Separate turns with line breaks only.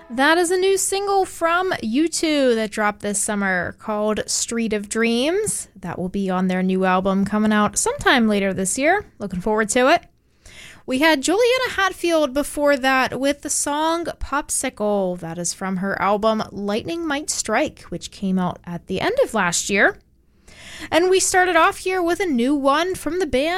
That is a new single from U2 that dropped this summer called Street of Dreams. That will be on their new album coming out sometime later this year. Looking forward to it. We had Juliana Hatfield before that with the song Popsicle. That is from her album Lightning Might Strike, which came out at the end of last year. And we started off here with a new one from the band